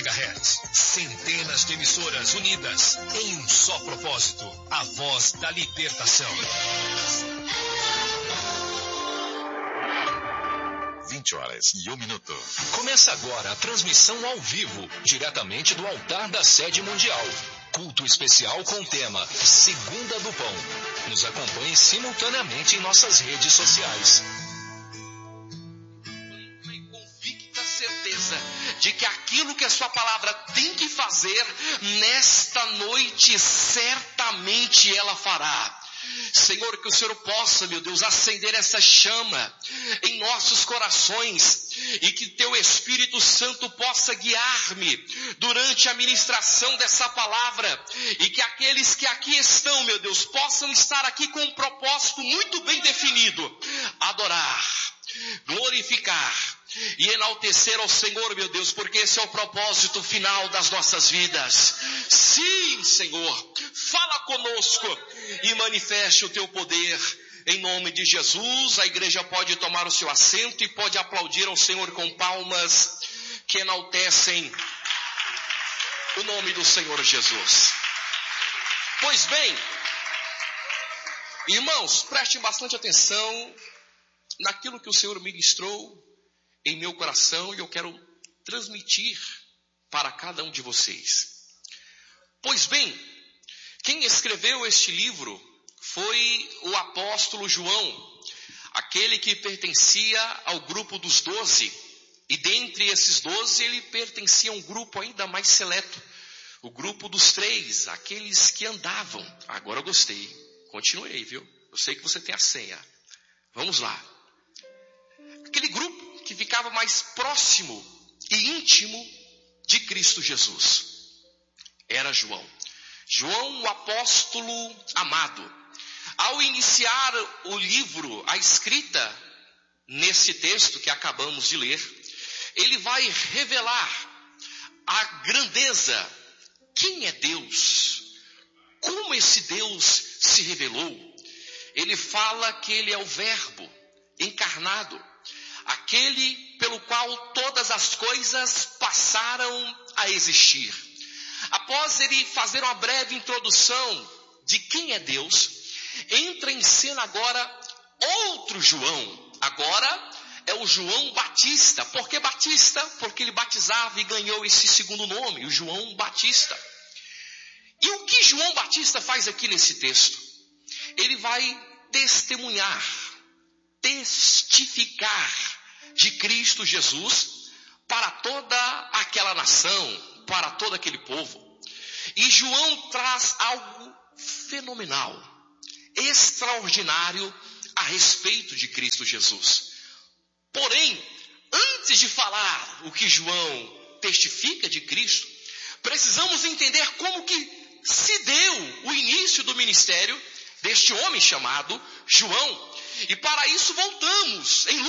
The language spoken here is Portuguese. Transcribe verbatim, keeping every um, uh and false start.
megahertz. Centenas de emissoras unidas em um só propósito. A voz da libertação. vinte horas e um minuto. Começa agora a transmissão ao vivo, diretamente do altar da sede mundial. Culto especial com o tema Segunda do Pão. Nos acompanhe simultaneamente em nossas redes sociais. Com convicta certeza de que aquilo que a sua palavra tem que fazer, nesta noite, certamente ela fará. Senhor, que o Senhor possa, meu Deus, acender essa chama em nossos corações e que Teu Espírito Santo possa guiar-me durante a ministração dessa palavra e que aqueles que aqui estão, meu Deus, possam estar aqui com um propósito muito bem definido: adorar, glorificar e enaltecer ao Senhor, meu Deus, porque esse é o propósito final das nossas vidas. Sim, Senhor, fala conosco e manifeste o Teu poder em nome de Jesus. A igreja pode tomar o seu assento e pode aplaudir ao Senhor com palmas que enaltecem o nome do Senhor Jesus. Pois bem, irmãos, prestem bastante atenção naquilo que o Senhor ministrou em meu coração e eu quero transmitir para cada um de vocês. Pois bem, quem escreveu este livro foi o apóstolo João, aquele que pertencia ao grupo dos doze, e dentre esses doze ele pertencia a um grupo ainda mais seleto, o grupo dos três, aqueles que andavam. Agora eu gostei, continuei, viu? Eu sei que você tem a senha. Vamos lá. Aquele grupo que ficava mais próximo e íntimo de Cristo Jesus era João. João, o apóstolo amado. Ao iniciar o livro, a escrita nesse texto que acabamos de ler, ele vai revelar a grandeza. Quem é Deus? Como esse Deus se revelou? Ele fala que ele é o Verbo encarnado, aquele pelo qual todas as coisas passaram a existir. Após ele fazer uma breve introdução de quem é Deus, entra em cena agora outro João. Agora é o João Batista. Por que Batista? Porque ele batizava e ganhou esse segundo nome, o João Batista. E o que João Batista faz aqui nesse texto? Ele vai testemunhar, testificar de Cristo Jesus para toda aquela nação, para todo aquele povo. E João traz algo fenomenal, extraordinário a respeito de Cristo Jesus. Porém, antes de falar o que João testifica de Cristo, precisamos entender como que se deu o início do ministério deste homem chamado João. E para isso voltamos em